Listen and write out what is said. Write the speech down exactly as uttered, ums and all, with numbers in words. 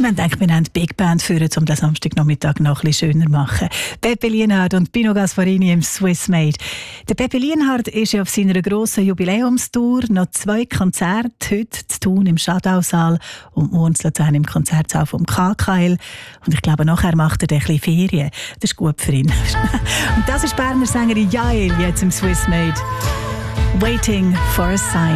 Wir denken, wir nehmen die Big Band führen, um den Samstagnachmittag noch ein bisschen schöner zu machen. Pepe Lienhard und Pino Gasparini im Swiss Made. Der Pepe Lienhard ist ja auf seiner grossen Jubiläumstour. Noch zwei Konzerte heute zu tun im Schadausaal und morgen zu Luzern im Konzertsaal vom K K L. Und ich glaube, nachher macht er ein bisschen Ferien. Das ist gut für ihn. Und das ist Berner Sängerin Jael jetzt im Swiss Made. Waiting for a Sign.